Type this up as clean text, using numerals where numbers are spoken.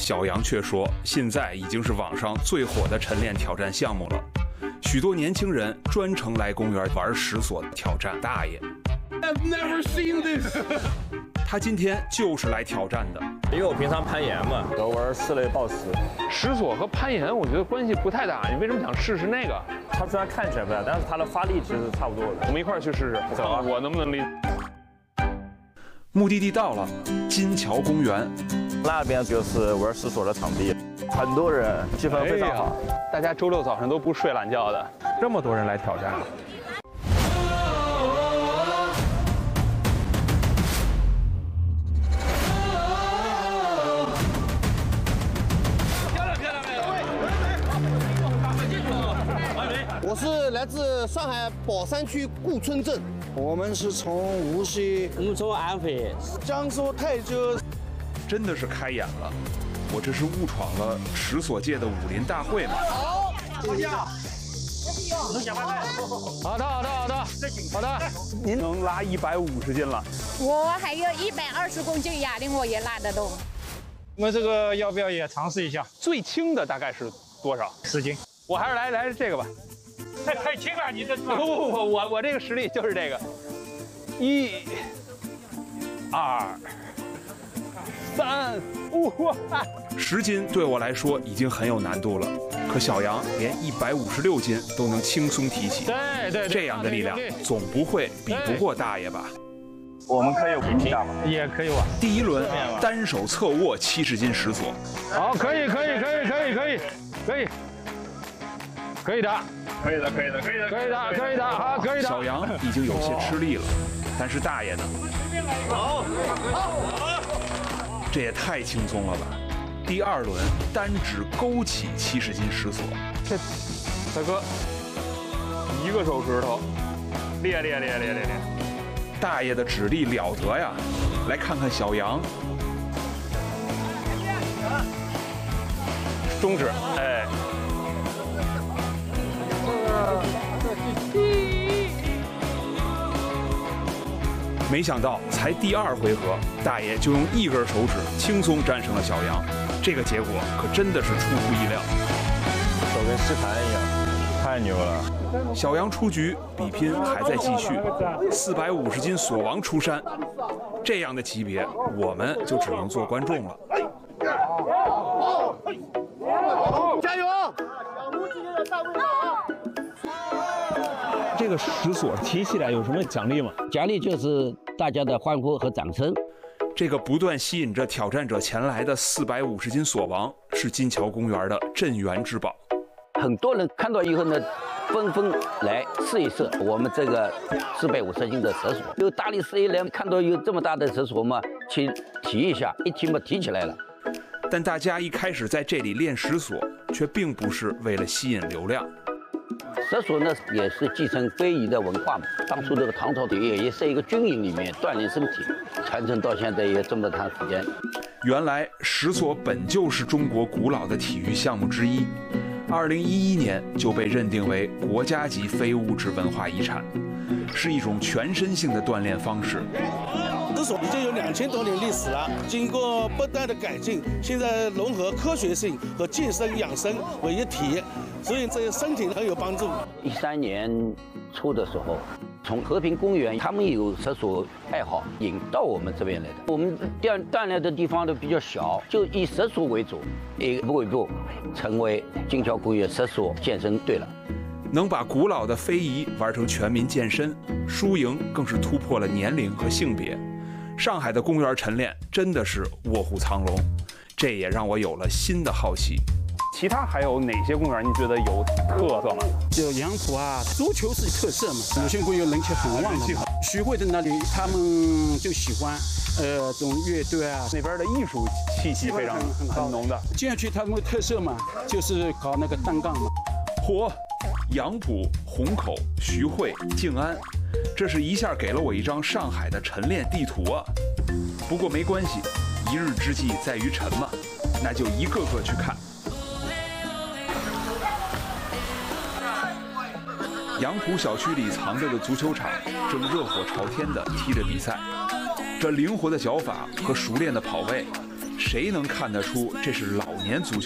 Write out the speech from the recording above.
小杨却说，现在已经是网上最火的晨练挑战项目了，许多年轻人专程来公园玩石锁挑战大爷。 I've never seen this 他今天就是来挑战的， 因为我平常攀岩嘛，都玩室内抱石。 石锁和攀岩我觉得关系不太大，你为什么想试试那个？ 它虽然看起来不大，但是它的发力其实是差不多的。 我们一块儿去试试， 走啊！ 我能不能力？ 目的地到了，金桥公园。 那边就是玩石锁的场地，很多人，气氛非常好。 大家周六早上都不睡懒觉的，这么多人来挑战。 我是来自上海宝山区顾村镇， 我们是从无锡， 我们从安徽， 江苏泰州。 真的是开眼了，我这是误闯了石锁界的武林大会吗？ 好的，您能拉150斤了， 我还有120公斤哑铃，我也拉得动。 我们这个要不要也尝试一下？ 最轻的大概是多少 10斤。 我还是来这个吧。 这太轻了，你这不，我这个实力就是这个。1、2、3、5。 10斤对我来说已经很有难度了，可小杨连156斤都能轻松提起。 对， 这样的力量总不会比不过大爷吧？ 我们可以比一下吗？ 也可以玩。 第一轮单手侧卧70斤石锁。 好，可以的，好，可以的。 小杨已经有些吃力了，但是大爷呢？ 好， 这也太轻松了吧！第二轮单指勾起70斤石锁。 这大哥，一个手指头，练。 大爷的指力了得呀！来看看小杨， 中指，哎。 没想到才第2回合，大爷就用1根手指轻松战胜了小杨，这个结果可真的是出乎意料。 手跟吸盘一样，太牛了！ 小杨出局，比拼还在继续。450斤锁王出山，这样的级别，我们就只能做观众了。 加油！ 这个石锁提起来有什么奖励吗？ 奖励就是大家的欢呼和掌声。 这个不断吸引着挑战者前来的450斤锁王，是金桥公园的镇园之宝。 很多人看到以后呢，纷纷来试一试我们这个450斤的石锁。有大力士一来看到有这么大的石锁嘛，去提一下，一提嘛提起来了。 但大家一开始在这里练石锁，却并不是为了吸引流量。 石锁呢也是继承非遗的文化嘛。当初这个唐朝的也是一个军营里面锻炼身体，传承到现在也这么长时间。 原来石锁本就是中国古老的体育项目之一，2011年就被认定为国家级非物质文化遗产，是一种全身性的锻炼方式。 石锁已经有2000多年历史了，经过不断的改进，现在融合科学性和健身养生为一体，所以对身体很有帮助。 13年初的时候，从和平公园他们有石锁爱好引到我们这边来的。我们锻炼的地方都比较小，就以石锁为主，一步一步成为金桥公园石锁健身队了。 能把古老的非遗玩成全民健身，输赢更是突破了年龄和性别。上海的公园晨练真的是卧虎藏龙，这也让我有了新的好奇。 其他还有哪些公园你觉得有特色吗？ 就杨浦啊，足球是特色嘛，有些公园人气很旺的。徐汇的那里，他们就喜欢这种乐队啊， 那边的艺术气息非常很浓的。 这样去他们的特色嘛，就是搞那个单杠嘛。 嚯，杨浦、虹口、徐汇、静安，这是一下给了我一张上海的晨练地图啊！不过没关系，一日之计在于晨嘛，那就一个个去看。杨浦小区里藏着的足球场正热火朝天地踢着比赛，这灵活的脚法和熟练的跑位， 谁能看得出这是老年足球？